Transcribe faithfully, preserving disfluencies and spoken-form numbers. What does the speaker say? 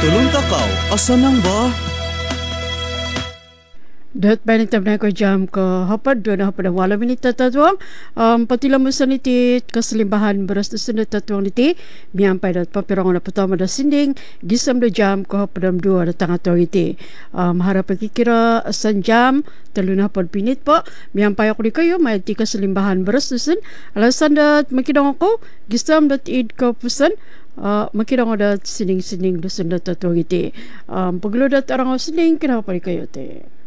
Tulong takau, asa nang ba? Dat balik tabna ko jam ko hapad do na hapad wala minit tatatuang um patila mo saniti kasalimbahan beras tu sunod tatuang niti miampai dat papirong na patama da sinding gisam do jam ko hapadam dua da tanga to iti um harap kikira san jam telu na hapad pinit po miampai ako di kayo may ti kasalimbahan beras tu sun alasan dat makidong ako gisam dat id ko pusan Uh, makirang ada sining-sining do sunod tatuang iti um pagludat arang sining kinapa kayo te